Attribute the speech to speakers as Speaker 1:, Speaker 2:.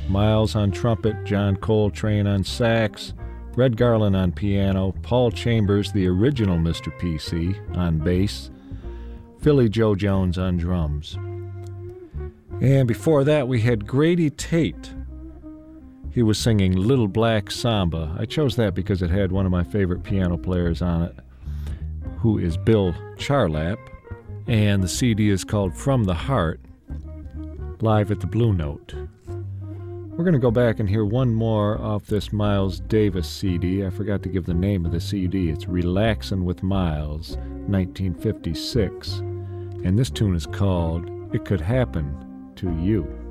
Speaker 1: Miles on trumpet, John Coltrane on sax, Red Garland on piano, Paul Chambers, the original Mr. PC, on bass, Philly Joe Jones on drums. And before that we had Grady Tate. He was singing Little Black Samba. I chose that because it had one of my favorite piano players on it, who is Bill Charlap, and the CD is called From the Heart, live at the Blue Note. We're going to go back and hear one more off this Miles Davis CD. I forgot to give the name of the CD. It's Relaxin' with Miles, 1956. And this tune is called It Could Happen to You.